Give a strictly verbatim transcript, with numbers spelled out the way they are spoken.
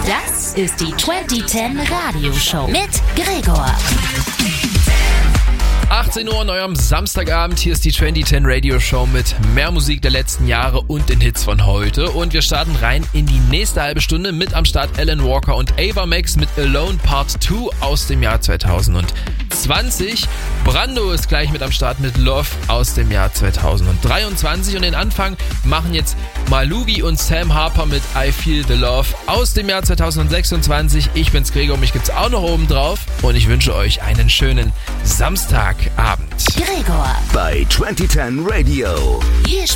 Das ist die zwanzig zehn Radioshow mit Gregor. achtzehn Uhr an eurem Samstagabend. Hier ist die zwanzig zehn Radio Show mit mehr Musik der letzten Jahre und den Hits von heute. Und wir starten rein in die nächste halbe Stunde. Mit am Start Alan Walker und Ava Max mit Alone Part zwei aus dem Jahr zweitausendzwanzig. Brando ist gleich mit am Start mit Love aus dem Jahr zweitausenddreiundzwanzig. Und den Anfang machen jetzt Malugi und Sam Harper mit I Feel the Love aus dem Jahr zweitausendsechsundzwanzig. Ich bin's Gregor, mich gibt's auch noch oben drauf. Und ich wünsche euch einen schönen Samstagabend. Gregor bei zwanzig zehn Radio. Hier